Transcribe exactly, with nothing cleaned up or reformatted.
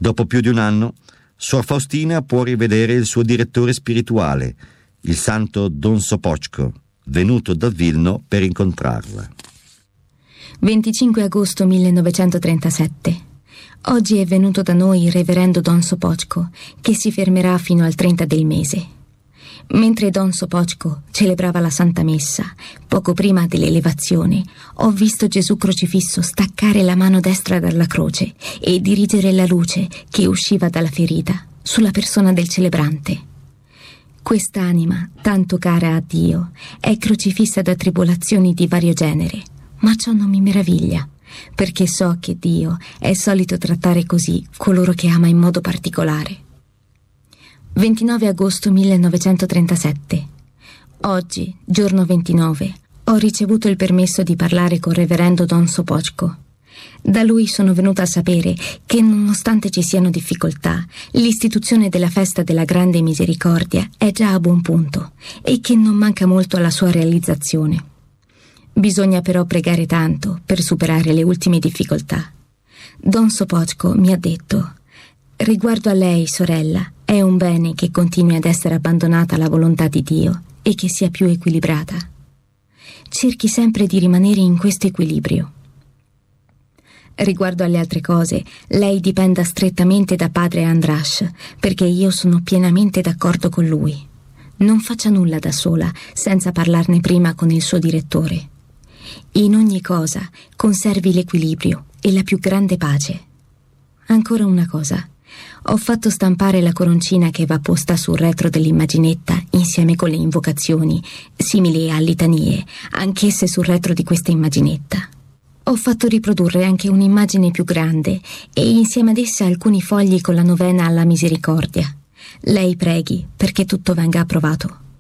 Dopo più di un anno, Suor Faustina può rivedere il suo direttore spirituale, il santo Don Sopocko, venuto da Vilno per incontrarla. venticinque agosto millenovecentotrentasette. Oggi è venuto da noi il reverendo Don Sopocko, che si fermerà fino al trenta del mese. Mentre Don Sopocko celebrava la Santa Messa, poco prima dell'elevazione, ho visto Gesù crocifisso staccare la mano destra dalla croce e dirigere la luce che usciva dalla ferita sulla persona del celebrante. Quest'anima, tanto cara a Dio, è crocifissa da tribolazioni di vario genere, ma ciò non mi meraviglia, perché so che Dio è solito trattare così coloro che ama in modo particolare. ventinove agosto millenovecentotrentasette. Oggi, giorno ventinove, ho ricevuto il permesso di parlare col reverendo Don Sopocko. Da lui sono venuta a sapere che, nonostante ci siano difficoltà, l'istituzione della festa della Grande Misericordia è già a buon punto e che non manca molto alla sua realizzazione. Bisogna però pregare tanto per superare le ultime difficoltà. Don Sopocko mi ha detto: riguardo a lei, sorella, è un bene che continui ad essere abbandonata alla volontà di Dio e che sia più equilibrata. Cerchi sempre di rimanere in questo equilibrio. Riguardo alle altre cose, lei dipenda strettamente da padre Andras, perché io sono pienamente d'accordo con lui. Non faccia nulla da sola senza parlarne prima con il suo direttore. In ogni cosa conservi l'equilibrio e la più grande pace. Ancora una cosa. Ho fatto stampare la coroncina che va posta sul retro dell'immaginetta insieme con le invocazioni, simili a litanie, anch'esse sul retro di questa immaginetta. Ho fatto riprodurre anche un'immagine più grande e insieme ad essa alcuni fogli con la novena alla misericordia. Lei preghi perché tutto venga approvato.